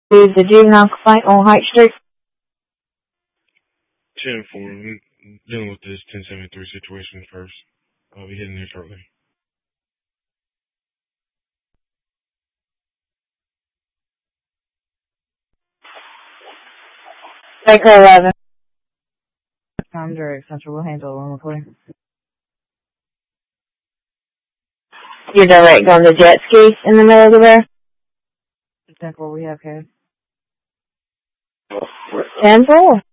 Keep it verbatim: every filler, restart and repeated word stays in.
Is the juvenile complaint on Height Street? ten four. We're dealing with this ten seventy-three situation first. I'll be hitting there shortly. Take her eleven. I'm direct central. We'll handle one recording. You're direct on the jet ski in the middle of the river? ten four, we have code. ten four.